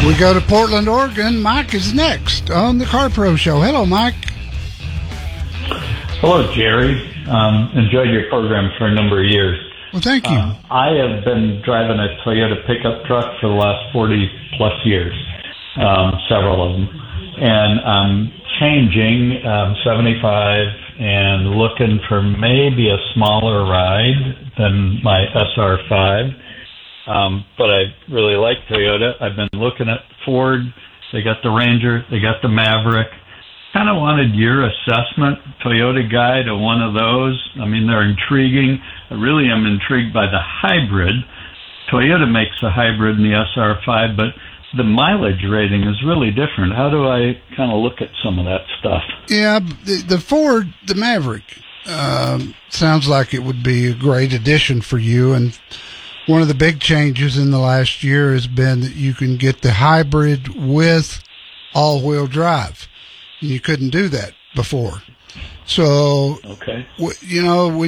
We go to Portland, Oregon. Mike is next on the Car Pro Show. Hello, Mike. Hello, Jerry. Enjoyed your program for a number of years. Well, thank you. I have been driving a Toyota pickup truck for the last 40-plus years, several of them. And I'm changing 75 and looking for maybe a smaller ride than my SR5. But I really like Toyota. I've been looking at Ford. They got the Ranger. They got the Maverick. Kind of wanted your assessment, Toyota guy, to one of those. I mean, they're intriguing. I really am intrigued by the hybrid. Toyota makes the hybrid in the SR5, but the mileage rating is really different. How do I kind of look at some of that stuff? Yeah, the Ford, the Maverick, sounds like it would be a great addition for you. And one of the big changes in the last year has been that you can get the hybrid with all-wheel drive. You couldn't do that before. So, okay. You know, when